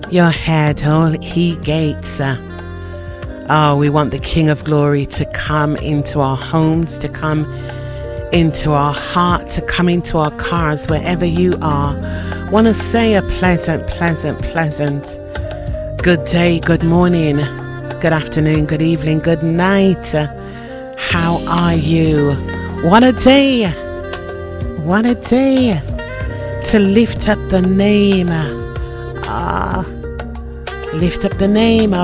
your head, all ye gates. We want the King of Glory to come into our homes, to come into our heart, to come into our cars, wherever you are. Want to say a pleasant good day, good morning, good afternoon, good evening, good night. How are you? What a day to lift up the name. Lift up the name of